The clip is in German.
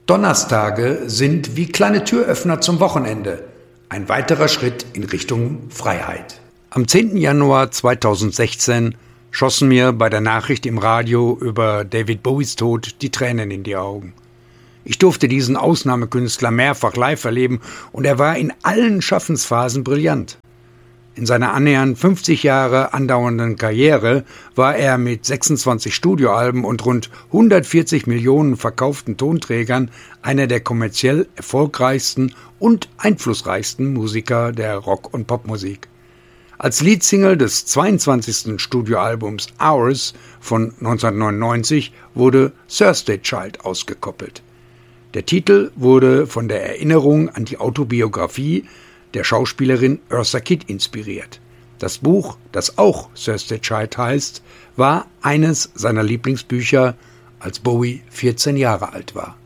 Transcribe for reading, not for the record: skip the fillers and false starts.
Donnerstage sind wie kleine Türöffner zum Wochenende. Ein weiterer Schritt in Richtung Freiheit. Am 10. Januar 2016 schossen mir bei der Nachricht im Radio über David Bowies Tod die Tränen in die Augen. Ich durfte diesen Ausnahmekünstler mehrfach live erleben und er war in allen Schaffensphasen brillant. In seiner annähernd 50 Jahre andauernden Karriere war er mit 26 Studioalben und rund 140 Millionen verkauften Tonträgern einer der kommerziell erfolgreichsten und einflussreichsten Musiker der Rock- und Popmusik. Als Leadsingle des 22. Studioalbums Hours von 1999 wurde Thursday Child ausgekoppelt. Der Titel wurde von der Erinnerung an die Autobiografie der Schauspielerin Eartha Kitt inspiriert. Das Buch, das auch Thursday Child heißt, war eines seiner Lieblingsbücher, als Bowie 14 Jahre alt war.